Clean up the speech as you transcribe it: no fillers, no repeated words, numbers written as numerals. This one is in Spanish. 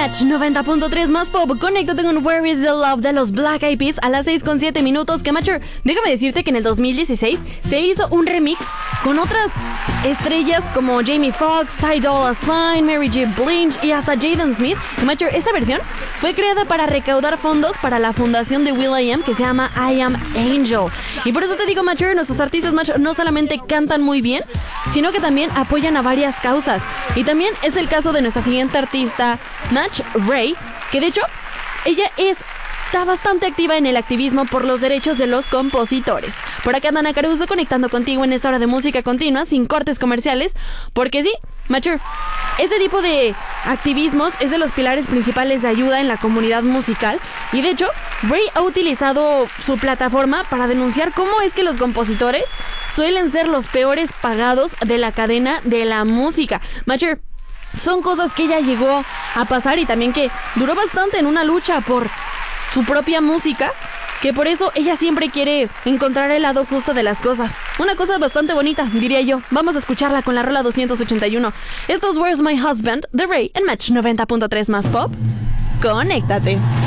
Match 90.3 más pop. Conéctate con Where is the Love de los Black Eyed Peas a las 6:07. Que Matcher, déjame decirte que en el 2016 se hizo un remix con otras estrellas como Jamie Foxx, Ty Dolla $ign, Mary J. Blige y hasta Jaden Smith. Que Matcher, esta versión fue creada para recaudar fondos para la fundación de will.i.am que se llama I Am Angel. Y por eso te digo, Matcher, nuestros artistas Matcher no solamente cantan muy bien, sino que también apoyan a varias causas. Y también es el caso de nuestra siguiente artista, Match Ray, que de hecho ella está bastante activa en el activismo por los derechos de los compositores. Por acá Dana Caruso conectando contigo en esta hora de música continua, sin cortes comerciales, porque sí, Matcher, este tipo de activismos es de los pilares principales de ayuda en la comunidad musical. Y de hecho, Ray ha utilizado su plataforma para denunciar cómo es que los compositores suelen ser los peores pagados de la cadena de la música. Matcher, son cosas que ella llegó a pasar y también que duró bastante en una lucha por su propia música, que por eso ella siempre quiere encontrar el lado justo de las cosas. Una cosa bastante bonita, diría yo. Vamos a escucharla con la rola 281. Esto es Where's My Husband de Ray en Match 90.3 más pop. Conéctate.